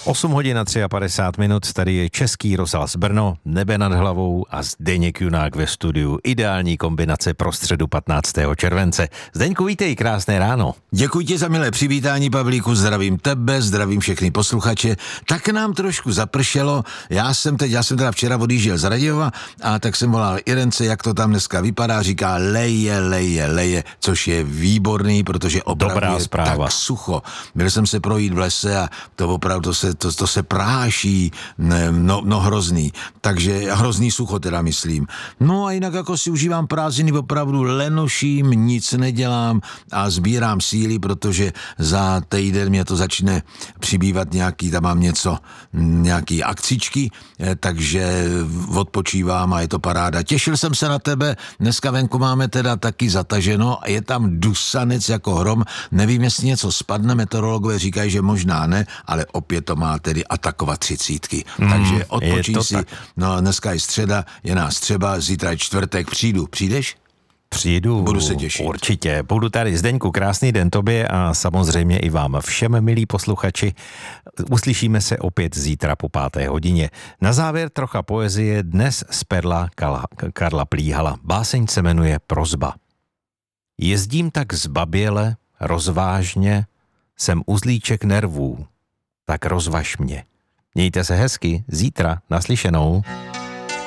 8 hodin a 53 minut, tady je Český rozhlas Brno, nebe nad hlavou a Zdeněk Junák ve studiu. Ideální kombinace pro středu 15. července. Zdeňku, vítej, krásné ráno. Děkuji ti za milé přivítání, Pavlíku, zdravím tebe, zdravím všechny posluchače. Tak nám trošku zapršelo, já jsem teda včera odjížděl z Radějova a tak jsem volal Irence, jak to tam dneska vypadá, říká leje, což je výborný, protože opravdu je tak sucho. Byl jsem se projít v lese a to opravdu to se práší, no hrozný, takže hrozný sucho teda myslím. No a jinak jako si užívám prázdniny, opravdu lenoším, nic nedělám a sbírám síly, protože za týden mě to začne přibývat tam mám nějaký akcičky, takže odpočívám a je to paráda. Těšil jsem se na tebe, dneska venku máme teda taky zataženo a je tam dusanec jako hrom, nevím, jestli něco spadne, meteorologové říkají, že možná ne, ale opět to má tedy atakovat 30. Takže odpočíj si, no dneska je středa, je nás třeba, zítra je čtvrtek, přijdeš? Přijdu, budu se těšit. Určitě. Budu tady, Zdeňku, krásný den tobě a samozřejmě i vám všem, milí posluchači. Uslyšíme se opět zítra po 5. hodině. Na závěr trocha poezie dnes z perla Karla Plíhala. Báseň se jmenuje Prosba. Jezdím tak zbaběle, rozvážně, jsem uzlíček nervů, tak rozvaž mě. Mějte se hezky, zítra, naslyšenou.